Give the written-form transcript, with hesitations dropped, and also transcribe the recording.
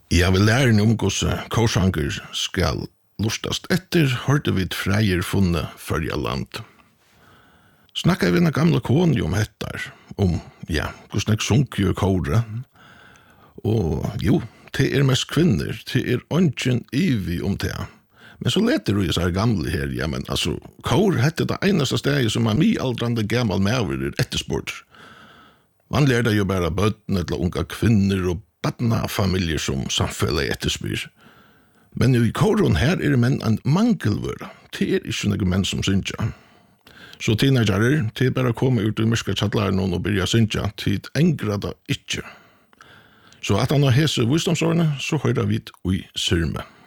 Jeg vil lære om hvordan korsanger skal lustast etter, hørte vi freier funne førja land. Snakka vi en gamla kone om hettar, om, hvordan jeg sunker jo kåre. Og jo, det mest kvinner, det ongen ivi om det. Men så leter du i så gamle her, men altså, kåre hette det eneste stedet som aldrande gammal maver ettersport. Vanlig det jo bare bøttene til unga kvinner og badna familjer som samfellet etterspyr. Men i kåren her det menn en mangelvøra. Det ikke noen menn som synsja. Så teenagerer, det bare komme ut i mørka tjattlaren og byrja synsja, til engrada ikkje. Så at han har hese visdomsårene, så høyrer vi i syrme.